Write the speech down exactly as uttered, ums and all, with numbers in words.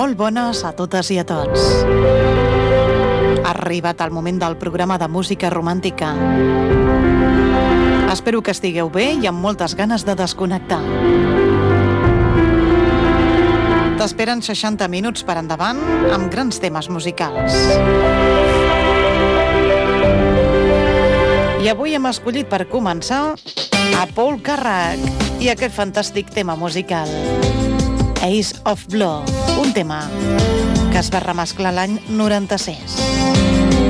Molt bones a totes i a tots. Ha arribat el moment del programa de música romàntica. Espero que estigueu bé i amb moltes ganes de desconnectar. T'esperen seixanta minuts per endavant amb grans temes musicals. I avui hem escollit per començar a Paul Carrack i aquest fantàstic tema musical, Ace of Love, un tema que es va remesclar l'any noranta-sis.